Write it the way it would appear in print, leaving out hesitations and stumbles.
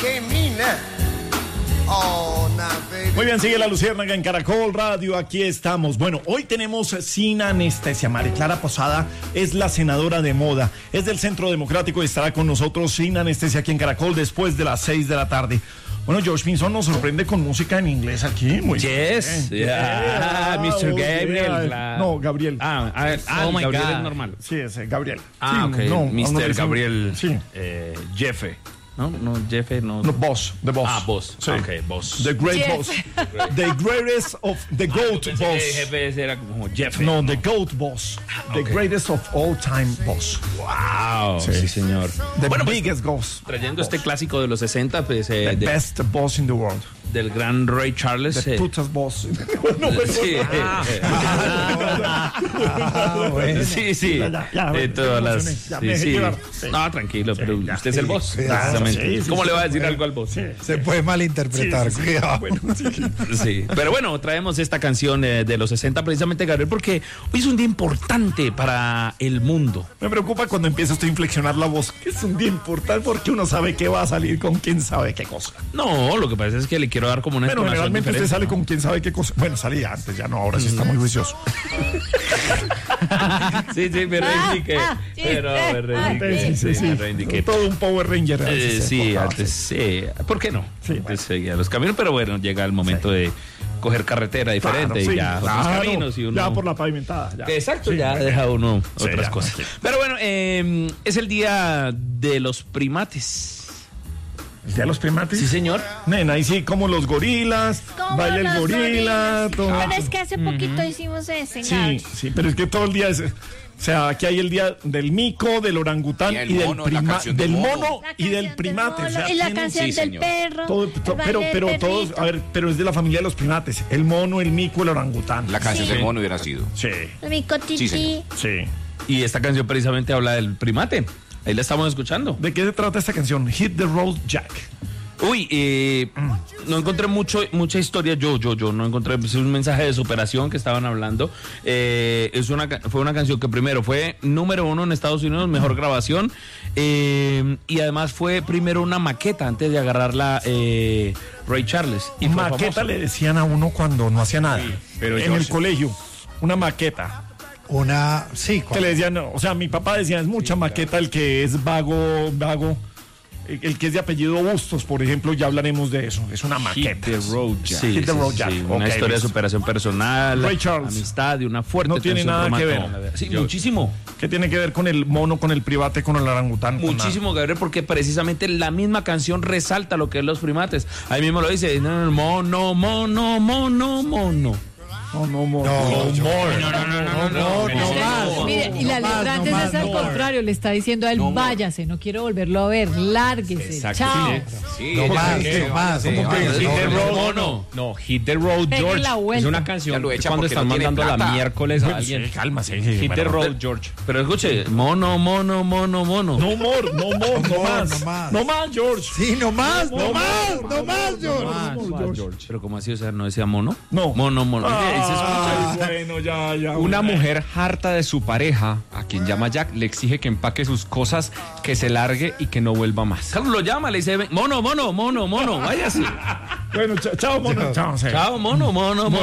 Muy bien, sigue La Luciérnaga en Caracol Radio, aquí estamos. Bueno, hoy tenemos Sin Anestesia. María Clara Posada es la senadora de moda, es del Centro Democrático y estará con nosotros Sin Anestesia aquí en Caracol después de las 6 de la tarde. Bueno, George Pinson nos sorprende con música en inglés aquí. Muy yes, bien. Yeah. Mr. Gabriel. No, Gabriel. Gabriel es normal. Sí, es Gabriel. Ok, no, Mr. Gabriel. Sí. Jefe. No, Jefe, no. No, Boss, the Boss. Boss. Sí. Ok, Boss. The Great Boss. The greatest of the GOAT Boss. Jefe era como Jefe. No, the GOAT Boss. The greatest of all time boss. Wow. Sí, señor. The biggest boss. Trayendo este clásico de los 60, pues. The best boss in the world. Del gran Ray Charles. The putas boss. Sí. Sí. De todas las. Sí. No, tranquilo, pero usted es el boss. ¿Cómo le va a decir algo al boss? Se puede malinterpretar, cuidado. Sí, pero bueno, traemos esta canción de los 60 precisamente, Gabriel, porque hoy es un día importante para el mundo. Me preocupa cuando empieza usted a inflexionar la voz, que es un día importante porque uno sabe que va a salir con quién sabe qué cosa. No, lo que pasa es que le quiero dar como una entonación generalmente diferente. Usted sale con quién sabe qué cosa. Bueno, salía antes, ya no, ahora sí está muy juicioso. Sí, me reivindiqué. Pero me reivindiqué. Sí. Me reivindiqué. Todo un Power Ranger. Antes sí. ¿Por qué no? Sí, antes seguía los caminos, pero bueno, llega el momento de coger carretera diferente y ya otros caminos y uno... Ya por la pavimentada. Ya. Exacto, ya deja uno otras cosas. Pero bueno, es el día de los primates. ¿El día de los primates? Sí, señor. Nena, ahí sí, como los gorilas, baila el gorila. Todo. Pero es que hace poquito hicimos ese. Sí, pero es que todo el día es... O sea, aquí hay el día del mico, del orangután y del primate. Del mono y del primate. O sea, y la canción del perro. Pero todos, a ver, pero es de la familia de los primates. El mono, el mico, el orangután. La canción del mono hubiera sido. Sí. El mico tití. Sí. Y esta canción precisamente habla del primate. Ahí la estamos escuchando. ¿De qué se trata esta canción? Hit the Road Jack. Uy, no encontré mucha historia. Yo no encontré, pues, un mensaje de superación que estaban hablando. Fue una canción que primero fue número 1 en Estados Unidos, mejor grabación, y además fue primero una maqueta antes de agarrarla Ray Charles. Y maqueta famoso. Le decían a uno cuando no hacía nada. Sí, pero en el colegio, una maqueta. Que le decían, o sea, mi papá decía, es mucha maqueta, el que es vago. El que es de apellido Bustos, por ejemplo, ya hablaremos de eso. Es una maqueta. Hit the Road Jack. Hit the Road Jack. Sí, una historia de superación personal, Ray Charles. Amistad y una fuerte no tiene nada que ver. Sí, muchísimo. ¿Qué tiene que ver con el mono, con el primate, con el orangután? Muchísimo, Gabriel, porque precisamente la misma canción resalta lo que es los primates. Ahí mismo lo dice, mono. No, Mire, y la letra antes es al contrario, le está diciendo a él, váyase, no quiero volverlo a ver, lárguese, chao. No más. No, Hit the Road George. Es una canción cuando están mandando la miércoles a alguien. Cálmase. Hit the Road George. Pero escuche, mono. No más, George. Sí, no más, George. Pero ¿cómo así? O sea, ¿no decía mono? No. Mono. Bueno, ya. Una mujer harta de su pareja, a quien llama Jack, le exige que empaque sus cosas, que se largue y que no vuelva más. Carlos lo llama, le dice, mono, váyase. Bueno, chao, mono. Chao, mono.